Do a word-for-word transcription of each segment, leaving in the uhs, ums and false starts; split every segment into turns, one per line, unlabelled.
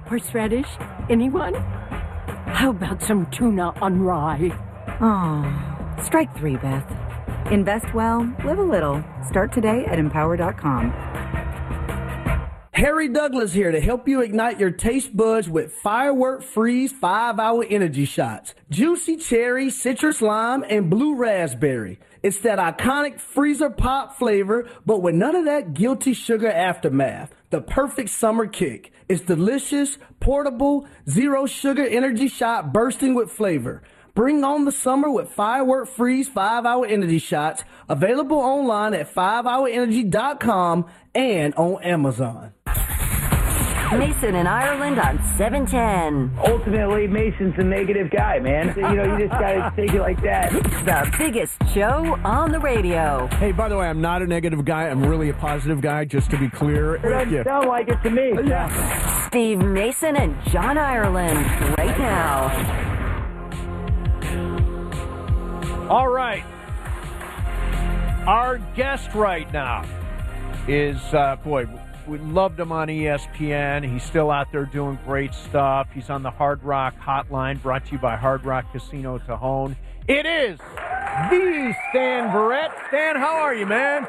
horseradish? Anyone? How about some tuna on rye?
Oh, strike three, Beth. Invest well, live a little. Start today at empower dot com.
Harry Douglas here to help you ignite your taste buds with Firework Freeze five hour Energy Shots. Juicy cherry, citrus lime, and blue raspberry. It's that iconic freezer pop flavor, but with none of that guilty sugar aftermath. The perfect summer kick. It's delicious, portable, zero sugar energy shot bursting with flavor. Bring on the summer with Firework Freeze five hour Energy Shots. Available online at five hour energy dot com and on Amazon.
Mason in Ireland on seven ten.
Ultimately, Mason's a negative guy, man. You know, you just got to take it like that.
The biggest show on the radio.
Hey, by the way, I'm not a negative guy. I'm really a positive guy, just to be clear.
It doesn't yeah. sound like it to me.
Yeah. Steve Mason and John Ireland right now.
All right. Our guest right now is, uh, boy, we loved him on E S P N. He's still out there doing great stuff. He's on the Hard Rock Hotline, brought to you by Hard Rock Casino Tejon. It is the Stan Verrett. Stan, how are you, man?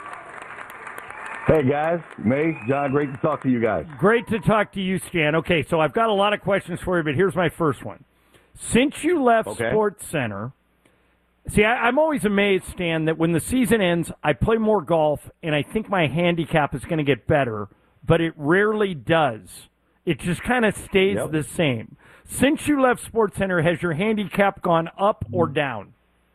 Hey, guys. May, John, great to talk to you guys.
Great to talk to you, Stan. Okay, so I've got a lot of questions for you, but here's my first one. Since you left
okay.
Sports Center, see, I, I'm always amazed, Stan, that when the season ends, I play more golf, and I think my handicap is going to get better, but it rarely does. It just kind of stays yep. the same. Since you left Sports Center, has your handicap gone up or down?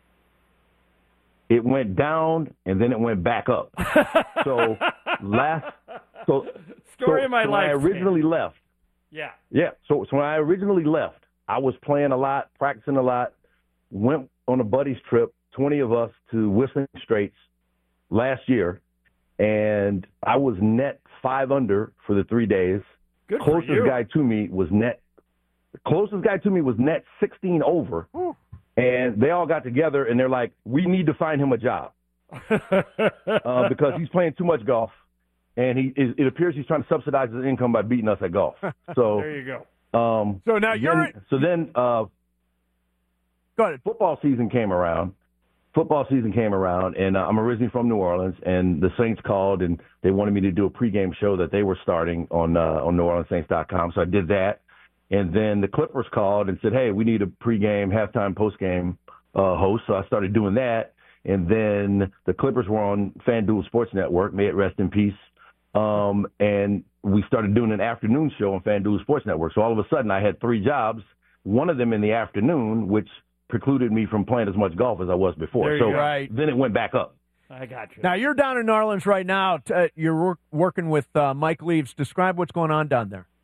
It went down, and then it went back up. so last, so
story
so,
of my
so
life.
When I originally
Stan.
left.
Yeah.
Yeah. So, so when I originally left, I was playing a lot, practicing a lot, went on a buddy's trip, twenty of us, to Whistling Straits last year, and I was net five under for the three days.
Good
closest
for you.
guy to me was net. The closest guy to me was net sixteen over,
Ooh.
and they all got together and they're like, "We need to find him a job uh, because he's playing too much golf, and he it, it appears he's trying to subsidize his income by beating us at golf." So
there you go.
Um,
so now you're
then, so then. Uh,
Go ahead.
Football season came around. Football season came around, and uh, I'm originally from New Orleans, and the Saints called, and they wanted me to do a pregame show that they were starting on uh, on New Orleans Saints dot com. So I did that, and then the Clippers called and said, "Hey, we need a pregame, halftime, postgame uh, host." So I started doing that, and then the Clippers were on FanDuel Sports Network. May it rest in peace. Um, and we started doing an afternoon show on FanDuel Sports Network. So all of a sudden, I had three jobs. One of them in the afternoon, which precluded me from playing as much golf as I was before.
There
so
you
right.
then it went back up.
I got you.
Now, you're down in New Orleans right now. Uh, you're work, working with uh, Mike Leaves. Describe what's going on down there.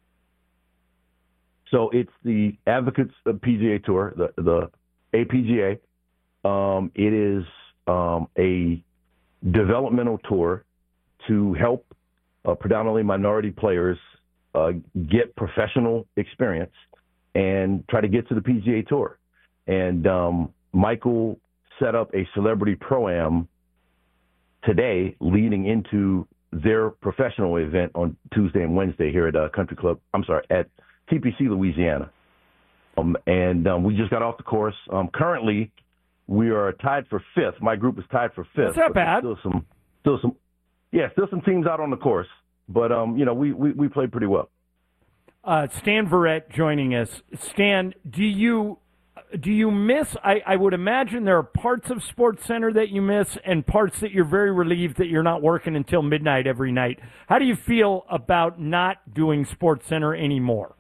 So it's the Advocates P G A Tour, the, the A P G A. Um, it is um, a developmental tour to help uh, predominantly minority players uh, get professional experience and try to get to the P G A Tour. And um, Michael set up a celebrity pro-am today leading into their professional event on Tuesday and Wednesday here at uh, Country Club. I'm sorry, at T P C, Louisiana. Um, and um, we just got off the course. Um, currently, we are tied for fifth. My group is tied for fifth.
That's not bad.
Still some, still some, yeah, still some teams out on the course. But, um, you know, we, we, we played pretty well.
Uh, Stan Verrett joining us. Stan, do you do you miss, I, I would imagine there are parts of Sports Center that you miss and parts that you're very relieved that you're not working until midnight every night. How do you feel about not doing Sports Center anymore?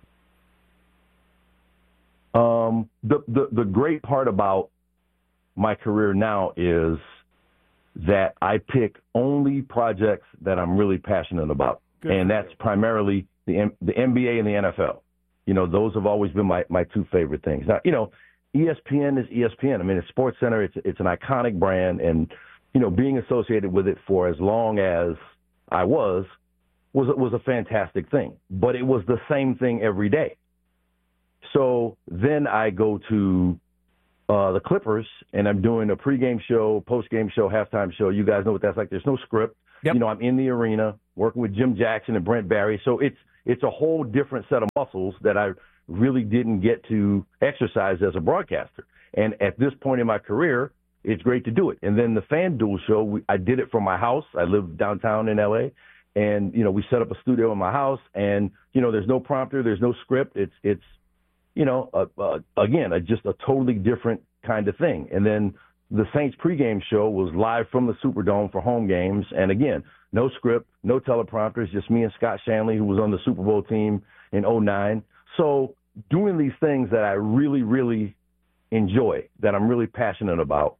Um, the, the, the great part about my career now is that I pick only projects that I'm really passionate about.
Good
and that's you. primarily the the N B A and the N F L. You know, those have always been my, my two favorite things. Now, you know, E S P N is E S P N. I mean, it's Sports Center. It's it's an iconic brand, and you know, being associated with it for as long as I was was was a fantastic thing. But it was the same thing every day. So then I go to uh, the Clippers, and I'm doing a pregame show, postgame show, halftime show. You guys know what that's like. There's no script.
Yep.
You know, I'm in the arena working with Jim Jackson and Brent Barry. So it's it's a whole different set of muscles that I really didn't get to exercise as a broadcaster. And at this point in my career, it's great to do it. And then the FanDuel show, we, I did it from my house. I live downtown in L A, and you know, we set up a studio in my house, and you know, there's no prompter, there's no script. It's it's you know, uh, uh, again, a, just a totally different kind of thing. And then the Saints pregame show was live from the Superdome for home games. And again, no script, no teleprompters, just me and Scott Shanley, who was on the Super Bowl team in oh nine. So doing these things that I really, really enjoy, that I'm really passionate about,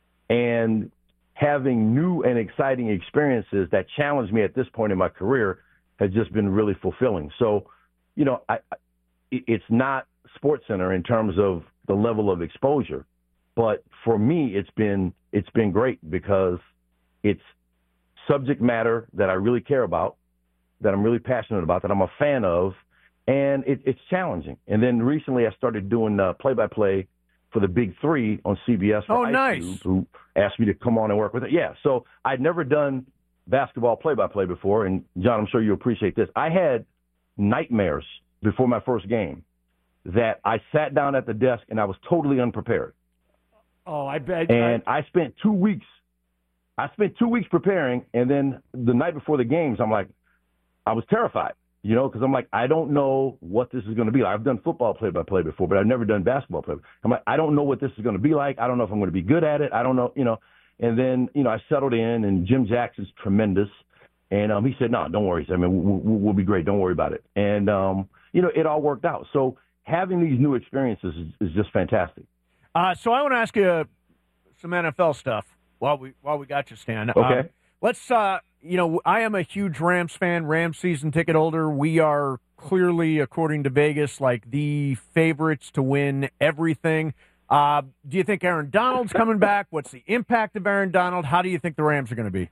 and having new and exciting experiences that challenge me at this point in my career has just been really fulfilling. So, you know, I, I, it's not SportsCenter in terms of the level of exposure, but for me, it's been it's been great because it's subject matter that I really care about, that I'm really passionate about, that I'm a fan of, and it, it's challenging. And then recently, I started doing uh, play-by-play for the Big Three on C B S.
Oh,
for
nice!
iTube, who asked me to come on and work with it. Yeah, so I'd never done basketball play-by-play before, and John, I'm sure you appreciate this. I had nightmares before my first game that I sat down at the desk and I was totally unprepared.
Oh, I bet.
And I spent two weeks. I spent two weeks preparing, and then the night before the games, I'm like, I was terrified, you know, because I'm like, I don't know what this is going to be like. I've done football play-by-play before, but I've never done basketball play. I'm like, I don't know what this is going to be like. I don't know if I'm going to be good at it. I don't know, you know. And then, you know, I settled in, and Jim Jackson's tremendous. And um, he said, no, don't worry. I mean, we'll, we'll be great. Don't worry about it. And, um, you know, it all worked out. So having these new experiences is, is just fantastic.
Uh, so I want to ask you some N F L stuff while we while we got you, Stan.
Okay.
Um, let's, uh, you know, I am a huge Rams fan, Rams season ticket holder. We are clearly, according to Vegas, like the favorites to win everything. Uh, do you think Aaron Donald's coming back? What's the impact of Aaron Donald? How do you think the Rams are going to be?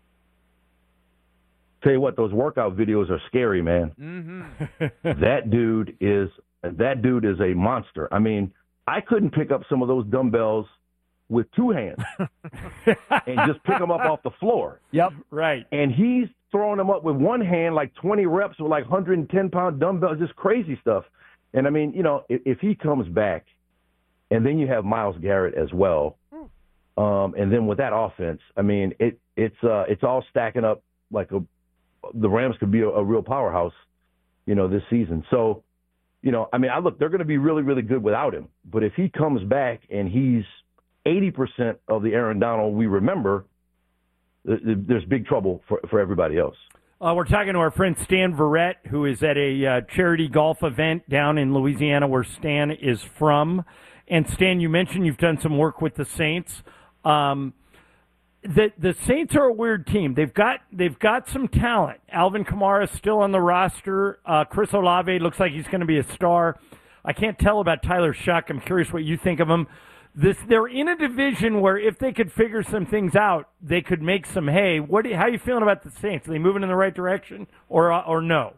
Tell you what, those workout videos are scary, man.
Mm-hmm.
That dude is that dude is a monster. I mean, I couldn't pick up some of those dumbbells with two hands and just pick them up off the floor.
Yep, right.
And he's throwing them up with one hand, like twenty reps with like one hundred ten pound dumbbells, just crazy stuff. And I mean, you know, if, if he comes back, and then you have Myles Garrett as well, um, and then with that offense, I mean, it it's uh, it's all stacking up like a. The Rams could be a, a real powerhouse, you know, this season. So, you know, I mean, I look, they're going to be really, really good without him. But if he comes back and he's eighty percent of the Aaron Donald we remember, th- th- there's big trouble for, for everybody else.
Uh, we're talking to our friend Stan Verrett, who is at a uh, charity golf event down in Louisiana where Stan is from. And Stan, you mentioned you've done some work with the Saints. Um, The the Saints are a weird team. They've got they've got some talent. Alvin Kamara is still on the roster. Uh, Chris Olave looks like he's going to be a star. I can't tell about Tyler Shuck. I'm curious what you think of him. This they're in a division where if they could figure some things out, they could make some hay. What how are you feeling about the Saints? Are they moving in the right direction or uh, or no?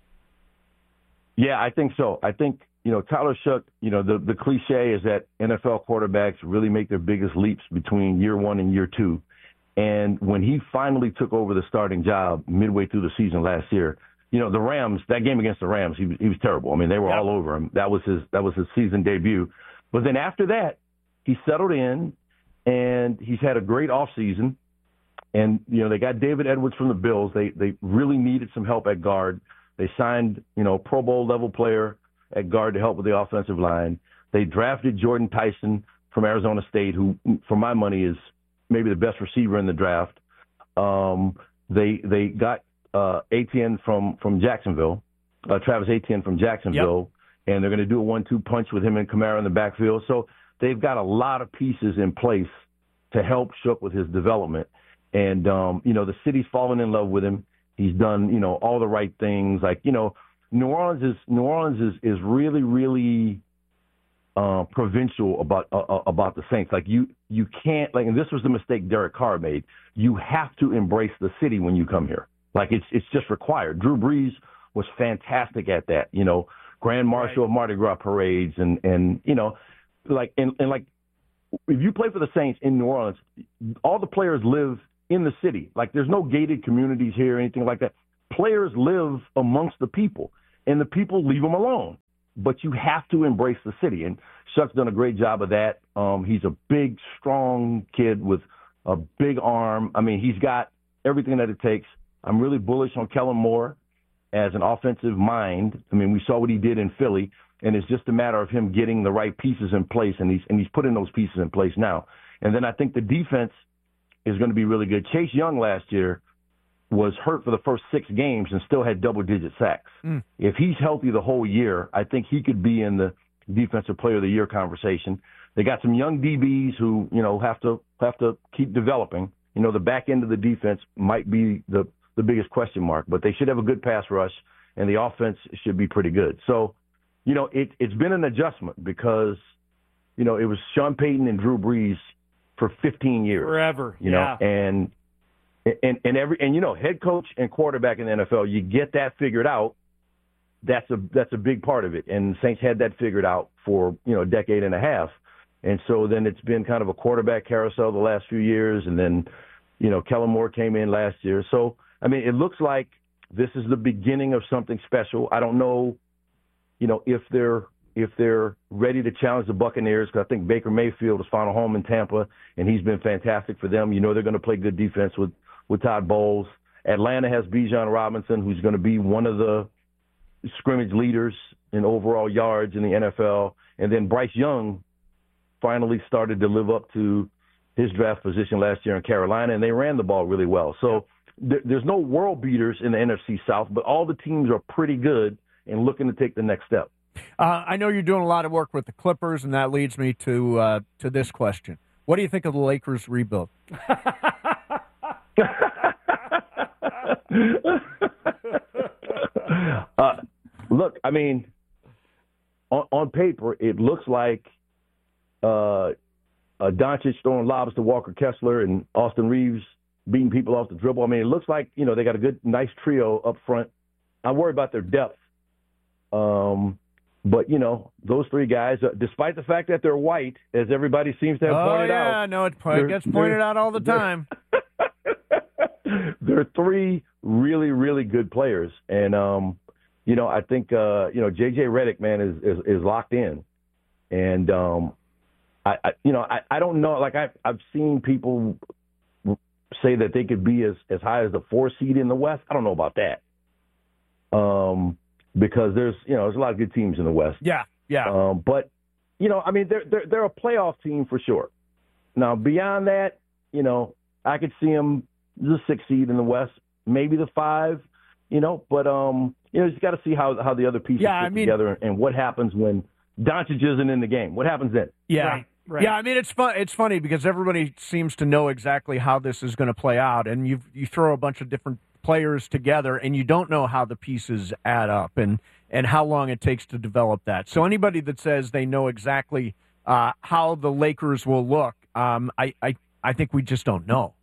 Yeah, I think so. I think you know Tyler Shuck. You know the the cliche is that N F L quarterbacks really make their biggest leaps between year one and year two. And when he finally took over the starting job midway through the season last year, you know, the Rams, that game against the Rams, he was, he was terrible. I mean, they were yep. all over him. That was his that was his season debut. But then after that, he settled in, and he's had a great offseason. And, you know, they got David Edwards from the Bills. They they really needed some help at guard. They signed, you know, Pro Bowl level player at guard to help with the offensive line. They drafted Jordan Tyson from Arizona State, who, for my money, is maybe the best receiver in the draft. Um, they they got uh, Etienne from, from Jacksonville, uh, Travis Etienne from Jacksonville, yep. and they're going to do a one two punch with him and Kamara in the backfield. So they've got a lot of pieces in place to help Shook with his development. And, um, you know, the city's fallen in love with him. He's done, you know, all the right things. Like, you know, New Orleans is New Orleans is, is really, really Uh, provincial about uh, about the Saints. Like you, you can't like, and this was the mistake Derek Carr made. You have to embrace the city when you come here. Like it's it's just required. Drew Brees was fantastic at that. You know, Grand Marshal right. of Mardi Gras parades and and you know, like and, and like if you play for the Saints in New Orleans, all the players live in the city. Like there's no gated communities here or anything like that. Players live amongst the people. and the people leave them alone. But you have to embrace the city, and Chuck's done a great job of that. Um, he's a big, strong kid with a big arm. I mean, he's got everything that it takes. I'm really bullish on Kellen Moore as an offensive mind. I mean, we saw what he did in Philly, and it's just a matter of him getting the right pieces in place, and he's and he's putting those pieces in place now. And then I think the defense is going to be really good. Chase Young last year was hurt for the first six games and still had double-digit sacks. Mm. If he's healthy the whole year, I think he could be in the Defensive Player of the Year conversation. They got some young D Bs who, you know, have to have to keep developing. You know, the back end of the defense might be the, the biggest question mark, but they should have a good pass rush, and the offense should be pretty good. So, you know, it, it's been an adjustment because, you know, it was Sean Payton and Drew Brees for fifteen years.
Forever,
you
yeah.
know, and And and every and you know, head coach and quarterback in the N F L, you get that figured out. That's a that's a big part of it. And the Saints had that figured out for, you know, a decade and a half. And so then it's been kind of a quarterback carousel the last few years. And then, you know, Kellen Moore came in last year. So I mean, it looks like this is the beginning of something special. I don't know, you know, if they're if they're ready to challenge the Buccaneers, because I think Baker Mayfield has found a home in Tampa, and he's been fantastic for them. You know, they're going to play good defense with with Todd Bowles. Atlanta has Bijan Robinson, who's going to be one of the scrimmage leaders in overall yards in the N F L. And then Bryce Young finally started to live up to his draft position last year in Carolina, and they ran the ball really well. So th- there's no world beaters in the N F C South, but all the teams are pretty good and looking to take the next step.
Uh, I know you're doing a lot of work with the Clippers, and that leads me to uh, to this question. What do you think of the Lakers rebuild?
uh, look, I mean, on, on paper, it looks like uh, uh, Doncic throwing lobs to Walker Kessler and Austin Reeves beating people off the dribble. I mean, it looks like, you know, they got a good, nice trio up front. I worry about their depth. Um, but, you know, those three guys, uh, despite the fact that they're white, as everybody seems to have
oh,
pointed
yeah,
out.
Oh, yeah, no, it po- gets pointed out all the time.
They're three really, really good players. And, um, you know, I think, uh, you know, J J Redick, man, is, is, is locked in. And, um, I, I you know, I, I don't know. Like, I've, I've seen people say that they could be as, as high as the four seed in the West. I don't know about that. Um, because there's, you know, there's a lot of good teams in the West.
Yeah, yeah.
Um, but, you know, I mean, they're, they're, they're a playoff team for sure. Now, beyond that, you know, I could see them the six seed in the West, maybe the five, you know, but, um, you know, you just got to see how, how the other pieces
yeah,
fit
I mean,
together and what happens when Doncic isn't in the game. What happens then?
Yeah.
Right. Right.
Yeah, I mean, it's fun. It's funny because everybody seems to know exactly how this is going to play out, and you you throw a bunch of different players together, and you don't know how the pieces add up and, and how long it takes to develop that. So anybody that says they know exactly uh, how the Lakers will look, um, I, I I think we just don't know.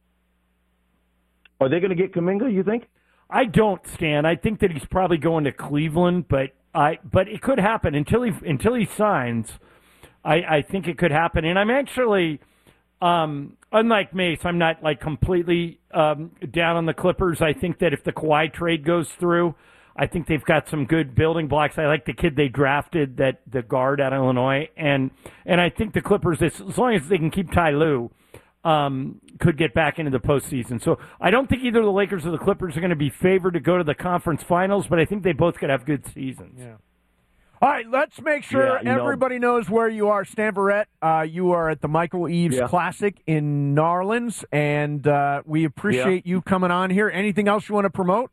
Are they going to get Kuminga, you think?
I don't, Stan. I think that he's probably going to Cleveland, but I but it could happen until he until he signs. I, I think it could happen, and I'm actually, um, unlike Mace, I'm not like completely um, down on the Clippers. I think that if the Kawhi trade goes through, I think they've got some good building blocks. I like the kid they drafted, that the guard out of Illinois, and and I think the Clippers, as long as they can keep Ty Lue, um, could get back into the postseason. So I don't think either the Lakers or the Clippers are going to be favored to go to the conference finals, but I think they both could have good seasons.
Yeah. All right, let's make sure
yeah,
everybody
know.
knows where you are. Stan Verrett, uh, you are at the Michael Eaves
yeah.
Classic in Narlands, and uh, we appreciate yeah. you coming on here. Anything else you want to promote?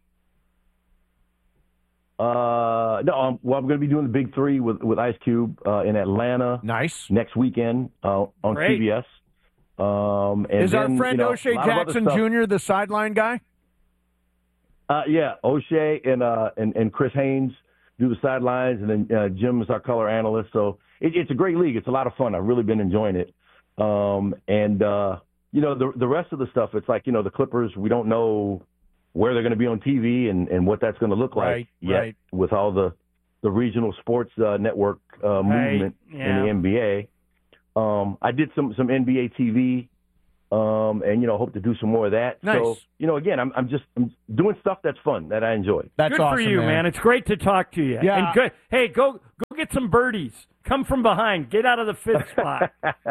Uh, no, um, well, I'm going to be doing the Big Three with, with Ice Cube uh, in Atlanta.
Nice.
Next weekend uh, on
Great.
C B S. Um, and
Is
then,
our friend
you know,
O'Shea Jackson
stuff.
Junior the sideline guy?
Uh, yeah, O'Shea and, uh, and and Chris Haynes do the sidelines, and then uh, Jim is our color analyst. So it, it's a great league. It's a lot of fun. I've really been enjoying it. Um, and, uh, you know, the the rest of the stuff, it's like, you know, the Clippers, we don't know where they're going to be on T V and, and what that's going to look like
right,
yet
right.
with all the, the regional sports uh, network uh,
right.
movement
yeah.
in the N B A. Um, I did some, some N B A T V Um, and, you know, hope to do some more of that.
Nice.
So, you know, again, I'm, I'm just I'm doing stuff that's fun, that I enjoy.
That's
good
awesome,
for you, man.
man.
It's great to talk to you.
Yeah.
And good. Hey, go go get some birdies. Come from behind. Get out of the fifth spot.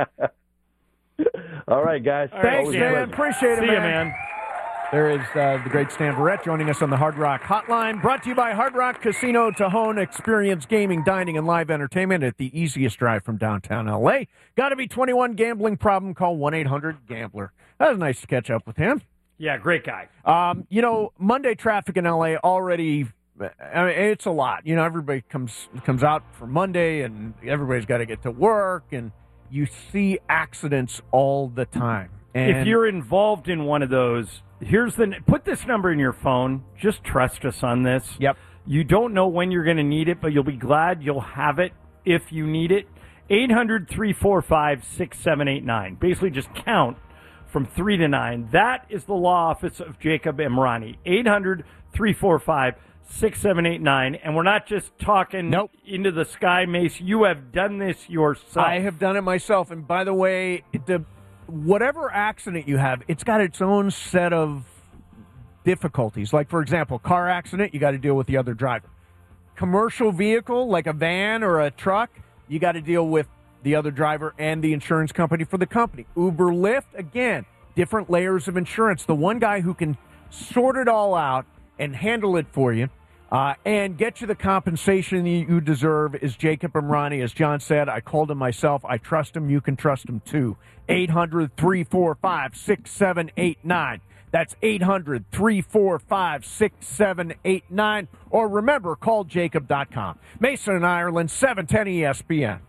All right, guys.
All right,
Thanks,
Always a
man.
pleasure.
Appreciate it,
See
man.
you, man.
There is uh, the great Stan Verrett joining us on the Hard Rock Hotline, brought to you by Hard Rock Casino Tajon. Experience gaming, dining, and live entertainment at the easiest drive from downtown L A. Got to be twenty-one. Gambling problem? Call one eight hundred gambler. That was nice to catch up with him.
Yeah, great guy.
Um, you know, Monday traffic in L A already, I mean, it's a lot. You know, everybody comes comes out for Monday, and everybody's got to get to work, and you see accidents all the time. And
if you're involved in one of those, here's the put this number in your phone. Just trust us on this.
Yep.
You don't know when you're going to need it, but you'll be glad you'll have it if you need it. eight hundred, three four five, six seven eight nine. Basically, just count from three to nine. That is the law office of Jacob Emrani. eight hundred, three four five, six seven eight nine. And we're not just talking
Nope.
into the sky, Mace. You have done this yourself.
I have done it myself. And by the way, the whatever accident you have, it's got its own set of difficulties. Like, for example, car accident, you got to deal with the other driver. Commercial vehicle, like a van or a truck, you got to deal with the other driver and the insurance company for the company. Uber, Lyft, again, different layers of insurance. The one guy who can sort it all out and handle it for you uh, and get you the compensation you deserve is Jacob Emrani. As John said, I called him myself. I trust him. You can trust him too. eight hundred, three four five, six seven eight nine. That's eight hundred, three four five, six seven eight nine. Or remember, call jacob dot com. Mason and Ireland, seven ten E S P N.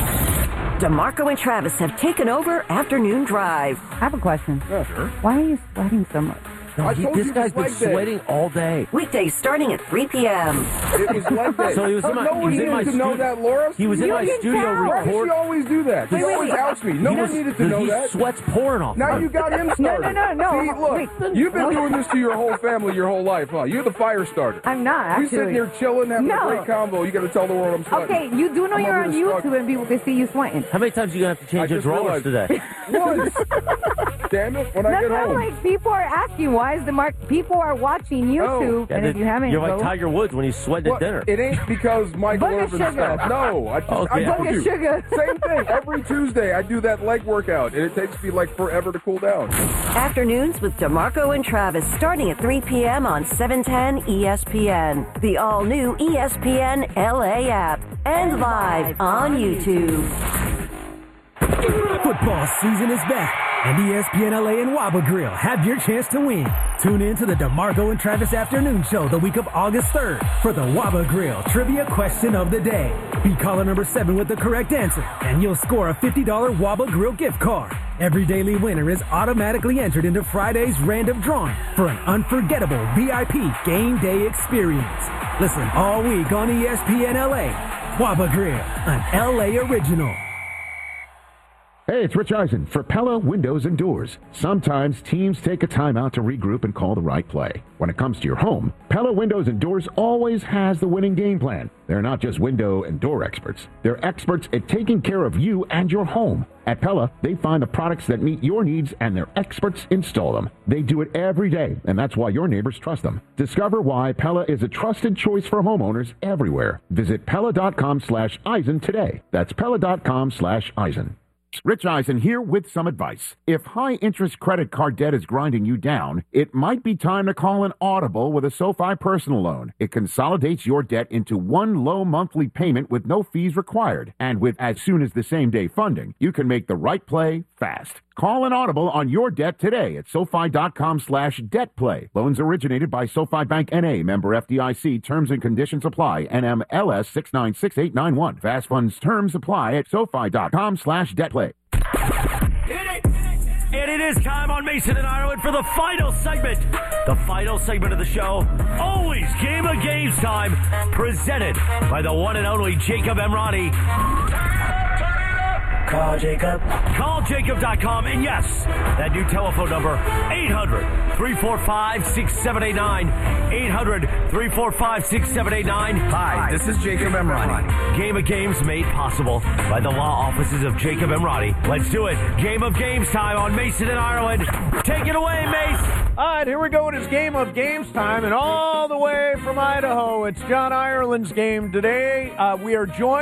DeMarco and Travis have taken over Afternoon Drive.
I have a question.
Yeah, sure.
Why are you sweating so much?
No, he, this guy's been
leg day.
sweating all day.
Weekdays starting at three p.m.
It was leg day.
So he was in my,
no
he
one
was in my
needed to know
stu-
that, Laura.
He was in
You
my
can
studio
tell. Why does
record.
she always do that? She
Wait, wait,
always
wait.
outs me. No
He
one
does-
needed to know
he
that.
sweats pouring off.
Now
him.
you got him
No,
started.
no, no, no.
See, look,
Wait.
you've been doing this to your whole family your whole life, huh? You're the fire starter.
I'm not,
We sitting
actually.
here chilling, having
No.
a great combo. You got to tell the world I'm sweating.
Okay, you do know
I'm
you're
over
on
here stuck.
YouTube and people can see you sweating.
How many times are you going to have to
I
change
just
those rollers
realized-
today?
Once. Damn it, when I
That's
get
not
home.
like people are asking why is the mark. People are watching YouTube,
Yeah,
and
that-
if you haven't,
you're like
go-
Tiger Woods when he's sweating
Well,
at dinner.
it ain't because Michael
Book a
Irvin
sugar.
stuff. No, I, just,
Okay.
I told
Book a
you.
sugar.
Same thing. Every Tuesday, I do that leg workout, and it takes me like forever to cool down.
Afternoons with DeMarco and Travis starting at three p.m. on seven ten E S P N. The all-new E S P N L A app. And live on YouTube.
Football season is back, and E S P N L A and Waba Grill have your chance to win. Tune in to the DeMarco and Travis Afternoon Show the week of August third for the Waba Grill Trivia Question of the Day. Be caller number seven with the correct answer, and you'll score a fifty dollars Waba Grill gift card. Every daily winner is automatically entered into Friday's random drawing for an unforgettable V I P game day experience. Listen all week on E S P N L A. Waba Grill, an L A original.
Hey, it's Rich Eisen for Pella Windows and Doors. Sometimes teams take a timeout to regroup and call the right play. When it comes to your home, Pella Windows and Doors always has the winning game plan. They're not just window and door experts. They're experts at taking care of you and your home. At Pella, they find the products that meet your needs and their experts install them. They do it every day, and that's why your neighbors trust them. Discover why Pella is a trusted choice for homeowners everywhere. Visit Pella.com slash Eisen today. That's Pella.com slash Eisen. Rich Eisen here with some advice. If high-interest credit card debt is grinding you down, it might be time to call an Audible with a SoFi personal loan. It consolidates your debt into one low monthly payment with no fees required. And with as soon as the same-day funding, you can make the right play fast. Call an Audible on your debt today at SoFi.com slash debt play. Loans originated by SoFi Bank N A, member F D I C. Terms and conditions apply. N M L S six nine six eight nine one. Fast funds terms apply at SoFi.com slash debt play.
And it is time on Mason and Ireland for the final segment. The final segment of the show, always Game of Games time, presented by the one and only Jacob Emrani. Call Jacob. Call Jacob dot com. And yes, that new telephone number, eight hundred, three four five, six seven eight nine. eight hundred, three four five, six seven eight nine.
Hi, this is Jacob Emrani.
Game of Games made possible by the law offices of Jacob Emrani. Let's do it. Game of Games time on Mason and Ireland. Take it away, Mace.
All right, here we go. It is Game of Games time, and all the way from Idaho, it's John Ireland's game today. Uh, we are joined